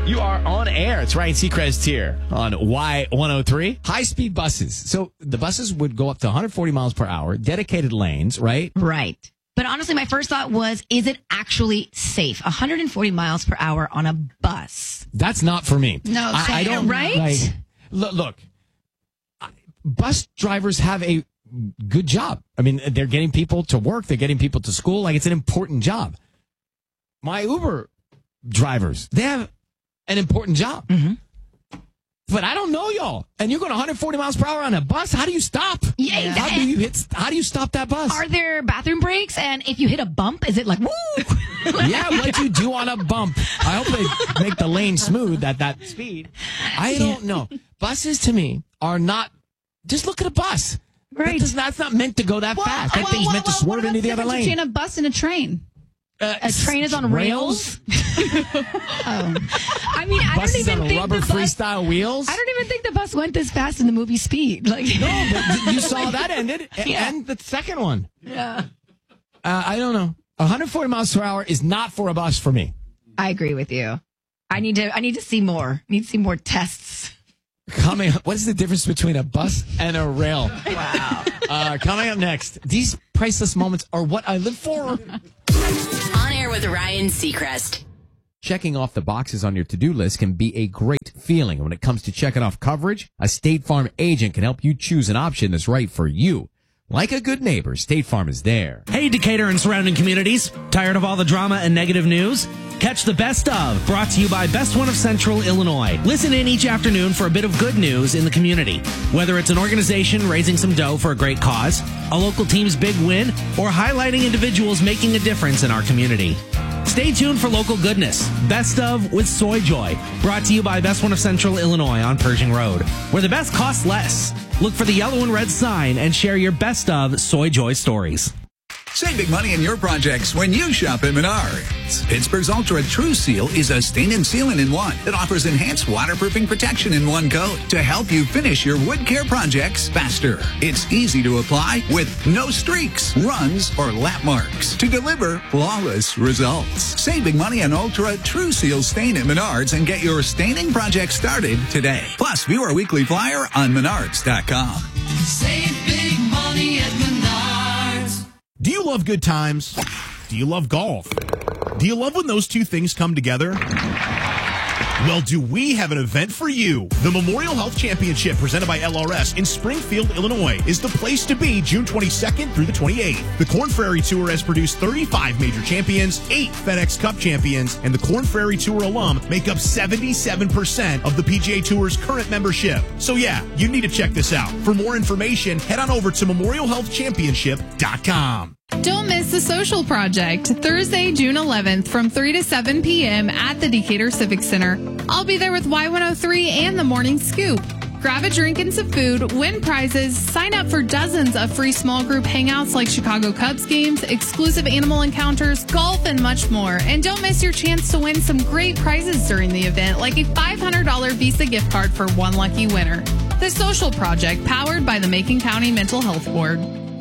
You are on air. It's Ryan Seacrest here on Y103. High-speed buses. So the buses would go up to 140 miles per hour, dedicated lanes, right? Right. But honestly, my first thought was, is it actually safe? 140 miles per hour on a bus. That's not for me. No, I don't. Right? Like, look, bus drivers have a good job. I mean, they're getting people to work. They're getting people to school. Like, it's an important job. My Uber drivers, they have an important job. Mm-hmm. But I don't know y'all. And you're going 140 miles per hour on a bus? How do you stop? Yeah. How do you stop that bus? Are there bathroom breaks? And if you hit a bump, is it like, woo? Yeah, what do you do on a bump? I hope they make the lane smooth at that speed. I don't know. Buses, to me, are not... Just look at a bus. Right. That's not meant to go that fast. That thing's meant to swerve into the other lane. Between a bus and a train. A train is on rails? I mean, I Buses don't even on think rubber the bus... freestyle wheels? I don't even think the bus went this fast in the movie Speed. Like, No, but you saw that ended. Yeah. And the second one. Yeah. I don't know. 140 miles per hour is not for a bus for me. I agree with you. I need to see more. I need to see more tests. Coming up, what is the difference between a bus and a rail? Wow. Coming up next, these priceless moments are what I live for. On air with Ryan Seacrest. Checking off the boxes on your to-do list can be a great feeling. When it comes to checking off coverage, a State Farm agent can help you choose an option that's right for you. Like a good neighbor, State Farm is there. Hey, Decatur and surrounding communities. Tired of all the drama and negative news? Catch the Best Of, brought to you by Best One of Central Illinois. Listen in each afternoon for a bit of good news in the community. Whether it's an organization raising some dough for a great cause, a local team's big win, or highlighting individuals making a difference in our community. Stay tuned for local goodness. Best Of with Soy Joy, brought to you by Best One of Central Illinois on Pershing Road, where the best costs less. Look for the yellow and red sign and share your Best Of Soy Joy stories. Save big money in your projects when you shop at Menards. Pittsburgh's Ultra True Seal is a stain and sealant in one that offers enhanced waterproofing protection in one coat to help you finish your wood care projects faster. It's easy to apply with no streaks, runs, or lap marks to deliver flawless results. Save big money on Ultra True Seal stain at Menards and get your staining project started today. Plus, view our weekly flyer on Menards.com. Save big money at Menards. Do you love good times? Do you love golf? Do you love when those two things come together? Well, do we have an event for you? The Memorial Health Championship presented by LRS in Springfield, Illinois is the place to be June 22nd through the 28th. The Korn Ferry Tour has produced 35 major champions, 8 FedEx Cup champions, and the Korn Ferry Tour alum make up 77% of the PGA Tour's current membership. So yeah, you need to check this out. For more information, head on over to memorialhealthchampionship.com. Don't miss the Social Project, Thursday, June 11th from 3 to 7 p.m. at the Decatur Civic Center. I'll be there with Y103 and the Morning Scoop. Grab a drink and some food, win prizes, sign up for dozens of free small group hangouts like Chicago Cubs games, exclusive animal encounters, golf, and much more. And don't miss your chance to win some great prizes during the event, like a $500 Visa gift card for one lucky winner. The Social Project, powered by the Macon County Mental Health Board.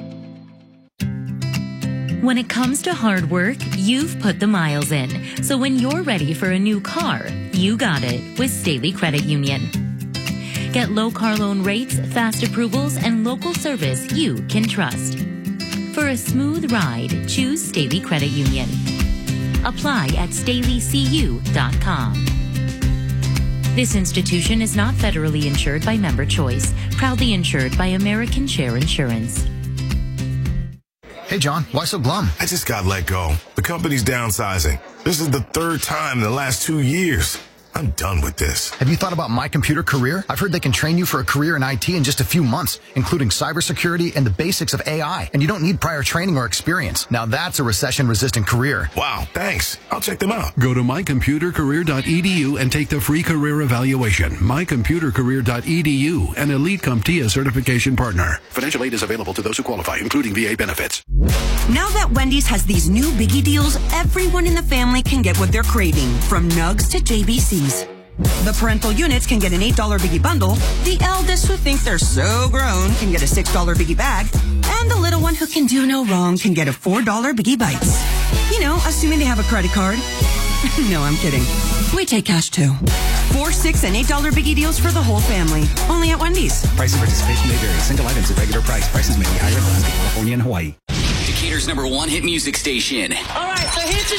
When it comes to hard work, you've put the miles in. So when you're ready for a new car, you got it with Staley Credit Union. Get low car loan rates, fast approvals, and local service you can trust. For a smooth ride, choose Staley Credit Union. Apply at StaleyCU.com. This institution is not federally insured by Member Choice, proudly insured by American Share Insurance. Hey, John, why so glum? I just got let go. The company's downsizing. This is the third time in the last 2 years. I'm done with this. Have you thought about My Computer Career? I've heard they can train you for a career in IT in just a few months, including cybersecurity and the basics of AI. And you don't need prior training or experience. Now that's a recession-resistant career. Wow, thanks. I'll check them out. Go to mycomputercareer.edu and take the free career evaluation. Mycomputercareer.edu, an Elite CompTIA certification partner. Financial aid is available to those who qualify, including VA benefits. Now that Wendy's has these new biggie deals, everyone in the family can get what they're craving, from nugs to JBCs. The parental units can get an $8 biggie bundle, the eldest who thinks they're so grown can get a $6 biggie bag, and the little one who can do no wrong can get a $4 biggie bites. You know, assuming they have a credit card. No, I'm kidding. We take cash too. 4, $6, and $8 biggie deals for the whole family. Only at Wendy's. Price and participation may vary. Single items at regular price. Prices may be higher in Alaska, California, and Hawaii. Decatur's #1 hit music station. All right, so here's the